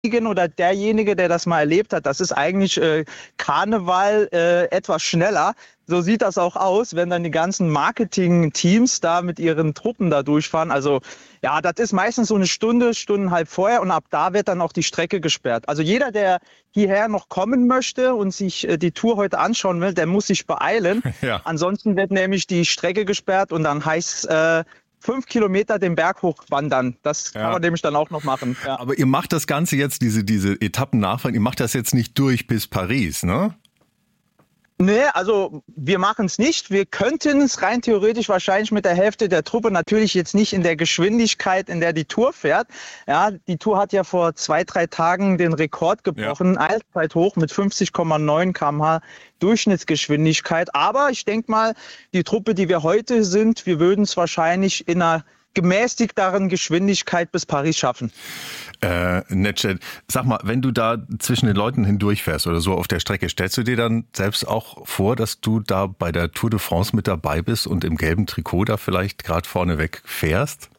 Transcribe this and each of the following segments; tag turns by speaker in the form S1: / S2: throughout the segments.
S1: oder derjenige, der das mal erlebt hat, das ist eigentlich Karneval etwas schneller. So sieht das auch aus, wenn dann die ganzen Marketing-Teams da mit ihren Truppen da durchfahren. Also ja, das ist meistens so eine Stunde, Stundenhalb vorher und ab da wird dann auch die Strecke gesperrt. Also jeder, der hierher noch kommen möchte und sich die Tour heute anschauen will, der muss sich beeilen.
S2: Ja.
S1: Ansonsten wird nämlich die Strecke gesperrt und dann heißt 5 Kilometer den Berg hochwandern. Das kann man nämlich dann auch noch machen. Ja.
S2: Aber ihr macht das Ganze jetzt, diese Etappen nachfahren, ihr macht das jetzt nicht durch bis Paris, ne?
S1: Nee, also wir machen es nicht. Wir könnten es rein theoretisch wahrscheinlich mit der Hälfte der Truppe, natürlich jetzt nicht in der Geschwindigkeit, in der die Tour fährt. Ja, die Tour hat ja vor 2-3 Tagen den Rekord gebrochen, Allzeit hoch mit 50,9 km/h Durchschnittsgeschwindigkeit. Aber ich denke mal, die Truppe, die wir heute sind, wir würden es wahrscheinlich in einer gemäßigteren Geschwindigkeit bis Paris schaffen.
S2: Necdet, sag mal, wenn du da zwischen den Leuten hindurchfährst oder so auf der Strecke, stellst du dir dann selbst auch vor, dass du da bei der Tour de France mit dabei bist und im gelben Trikot da vielleicht gerade vorneweg fährst?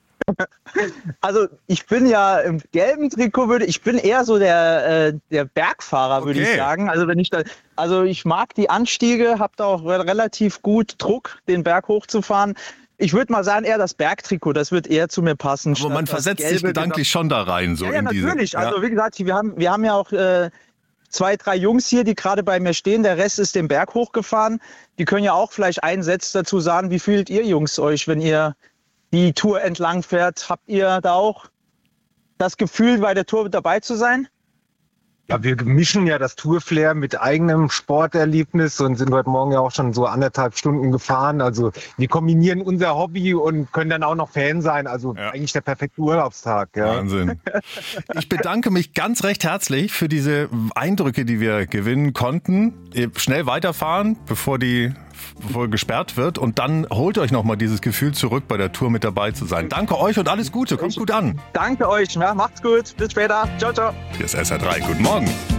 S1: Also ich bin ja im gelben Trikot, ich bin eher so der Bergfahrer, würde ich sagen. Also ich mag die Anstiege, habe da auch relativ gut Druck, den Berg hochzufahren. Ich würde mal sagen, eher das Bergtrikot, das wird eher zu mir passen.
S2: Aber man versetzt sich gedanklich schon da rein. So
S1: ja,
S2: in
S1: natürlich.
S2: Diese,
S1: Also wie gesagt, wir haben ja auch 2-3 Jungs hier, die gerade bei mir stehen. Der Rest ist den Berg hochgefahren. Die können ja auch vielleicht einen Satz dazu sagen. Wie fühlt ihr Jungs euch, wenn ihr die Tour entlang fährt? Habt ihr da auch das Gefühl, bei der Tour dabei zu sein?
S3: Ja, wir mischen ja das Tourflair mit eigenem Sporterlebnis und sind heute Morgen ja auch schon so 1,5 Stunden gefahren. Also wir kombinieren unser Hobby und können dann auch noch Fan sein. Also eigentlich der perfekte Urlaubstag. Ja.
S2: Wahnsinn. Ich bedanke mich ganz recht herzlich für diese Eindrücke, die wir gewinnen konnten. Schnell weiterfahren, bevor gesperrt wird. Und dann holt euch nochmal dieses Gefühl zurück, bei der Tour mit dabei zu sein. Danke euch und alles Gute. Kommt gut an.
S1: Danke euch. Ja, macht's gut. Bis später. Ciao, ciao.
S2: Hier ist SR3. Guten Morgen.